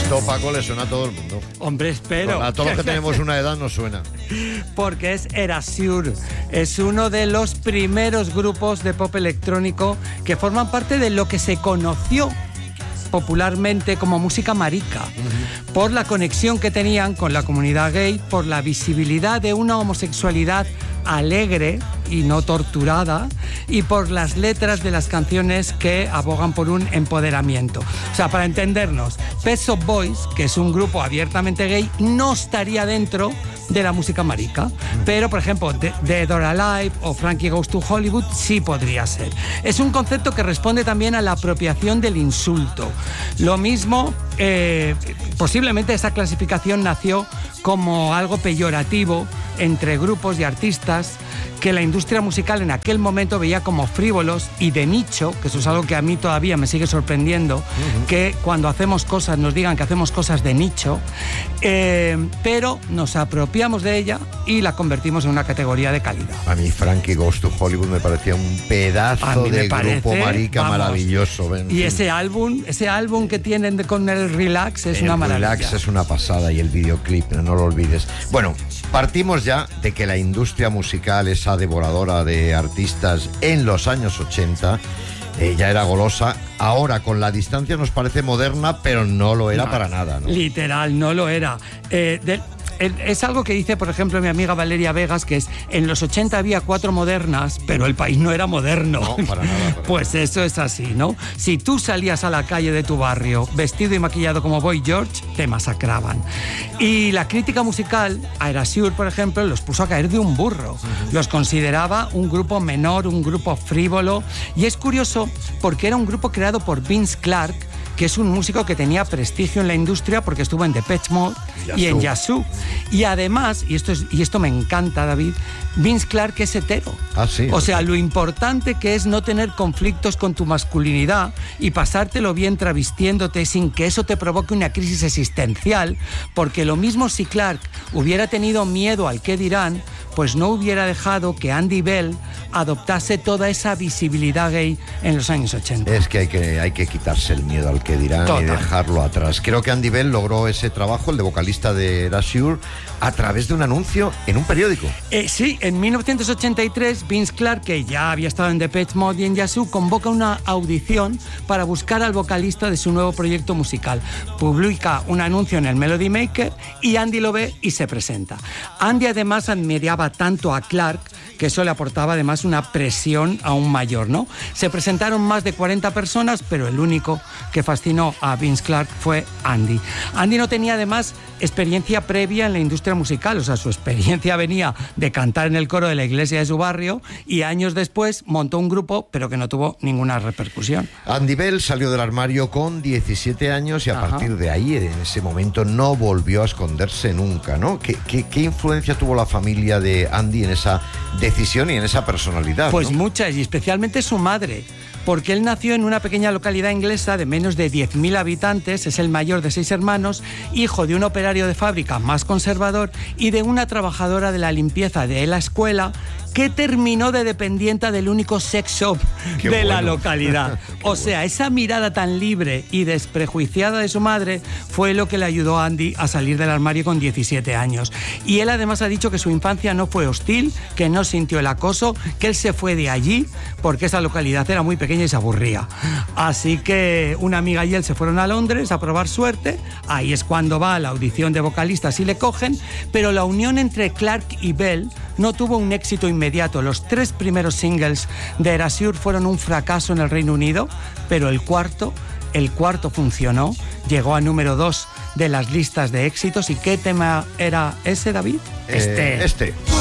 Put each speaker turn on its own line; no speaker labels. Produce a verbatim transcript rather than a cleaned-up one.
Esto, Paco, le suena a todo el mundo.
Hombre, espero.
A todos los que tenemos una edad nos suena.
Porque es Erasure. Es uno de los primeros grupos de pop electrónico que forman parte de lo que se conoció popularmente como música marica, uh-huh. por la conexión que tenían con la comunidad gay, por la visibilidad de una homosexualidad alegre y no torturada, y por las letras de las canciones que abogan por un empoderamiento. O sea, para entendernos, Pet Shop Boys, que es un grupo abiertamente gay, no estaría dentro de la música marica, pero por ejemplo Dead or Alive o Frankie Goes to Hollywood sí podría ser. Es un concepto que responde también a la apropiación del insulto. Lo mismo, eh, posiblemente esa clasificación nació como algo peyorativo entre grupos y artistas que la industria musical en aquel momento veía como frívolos y de nicho, que eso es algo que a mí todavía me sigue sorprendiendo, uh-huh. que cuando hacemos cosas nos digan que hacemos cosas de nicho, eh, pero nos apropiamos de ella y la convertimos en una categoría de calidad.
A mí Frankie Goes to Hollywood me parecía un pedazo de parece, grupo marica vamos, maravilloso. En
y fin. ese álbum, ese álbum que tienen de, con el Relax es
el
una maravilla.
Relax es una pasada y el videoclip, no, no lo olvides. Bueno, partimos ya de que la industria musical, esa devoradora de artistas en los años ochenta, eh, ya era golosa. Ahora, con la distancia, nos parece moderna, pero no lo era no, para nada, ¿no?
Literal, no lo era. Eh, de, Es algo que dice, por ejemplo, mi amiga Valeria Vegas, que es, en los ochenta había cuatro modernas, pero el país no era moderno.
No, para nada. Para
pues
nada.
Eso es así, ¿no? Si tú salías a la calle de tu barrio vestido y maquillado como Boy George, te masacraban. Y la crítica musical, a Erasure, por ejemplo, los puso a caer de un burro. Uh-huh. Los consideraba un grupo menor, un grupo frívolo. Y es curioso porque era un grupo creado por Vince Clarke, que es un músico que tenía prestigio en la industria porque estuvo en Depeche Mode y en Yazoo. Y además, y esto, es, y esto me encanta, David, Vince Clarke es hetero.
Ah, sí.
O sea, lo importante que es no tener conflictos con tu masculinidad y pasártelo bien travestiéndote sin que eso te provoque una crisis existencial, porque lo mismo si Clarke hubiera tenido miedo al qué dirán, pues no hubiera dejado que Andy Bell adoptase toda esa visibilidad gay en los años ochenta.
Es que hay que, hay que quitarse el miedo al que dirán Total. y dejarlo atrás. Creo que Andy Bell logró ese trabajo, el de vocalista de Erasure, a través de un anuncio en un periódico.
Eh, sí, en mil novecientos ochenta y tres, Vince Clarke, que ya había estado en Depeche Mode y en Yazoo, convoca una audición para buscar al vocalista de su nuevo proyecto musical. Publica un anuncio en el Melody Maker y Andy lo ve y se presenta. Andy además admiraba tanto a Clarke que eso le aportaba además una presión aún mayor, ¿no? Se presentaron más de cuarenta personas, pero el único que fascinó a Vince Clarke fue Andy. Andy no tenía además experiencia previa en la industria musical, o sea, su experiencia venía de cantar en el coro de la iglesia de su barrio y años después montó un grupo, pero que no tuvo ninguna repercusión.
Andy Bell salió del armario con diecisiete años y a Ajá. partir de ahí, en ese momento, no volvió a esconderse nunca, ¿no? ¿Qué, qué, qué influencia tuvo la familia de Andy en esa decisión y en esa personalidad?
Pues
¿no?
muchas, y especialmente su madre, porque él nació en una pequeña localidad inglesa de menos de diez mil habitantes, es el mayor de seis hermanos, hijo de un operario de fábrica más conservador y de una trabajadora de la limpieza de la escuela que terminó de dependienta del único sex shop Qué de bueno. la localidad. O sea, esa mirada tan libre y desprejuiciada de su madre fue lo que le ayudó a Andy a salir del armario con diecisiete años. Y él además ha dicho que su infancia no fue hostil, que no sintió el acoso, que él se fue de allí porque esa localidad era muy pequeña y se aburría. Así que una amiga y él se fueron a Londres a probar suerte. Ahí es cuando va a la audición de vocalistas y le cogen, pero la unión entre Clarke y Bell no tuvo un éxito inmediato. Los tres primeros singles de Erasure fueron un fracaso en el Reino Unido, pero el cuarto, el cuarto funcionó, llegó a número dos de las listas de éxitos. ¿Y qué tema era ese, David?
Eh, este. Este.